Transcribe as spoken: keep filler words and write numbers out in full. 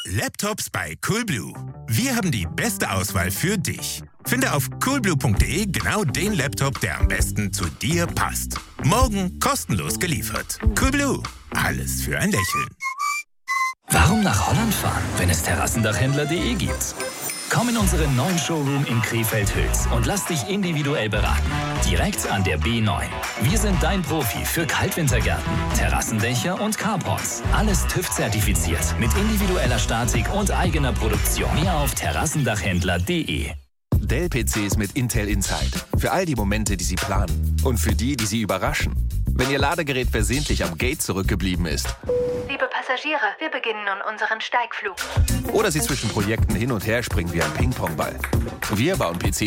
Laptops bei Coolblue. Wir haben die beste Auswahl für dich. Finde auf coolblue punkt de genau den Laptop, der am besten zu dir passt. Morgen kostenlos geliefert. Coolblue. Alles für ein Lächeln. Warum nach Holland fahren, wenn es terrassendachhändler punkt de gibt? Komm in unseren neuen Showroom in Krefeld-Hüls und lass dich individuell beraten. Direkt an der B neun. Wir sind dein Profi für Kaltwintergärten, Terrassendächer und Carports. Alles TÜV-zertifiziert mit individueller Statik und eigener Produktion. Mehr auf terrassendachhändler punkt de. Dell-P Cs mit Intel Inside. Für all die Momente, die Sie planen. Und für die, die Sie überraschen. Wenn Ihr Ladegerät versehentlich am Gate zurückgeblieben ist. Liebe Passagiere, wir beginnen nun unseren Steigflug. Oder Sie zwischen Projekten hin und her springen wie ein Ping-Pong-Ball. Wir bauen P Cs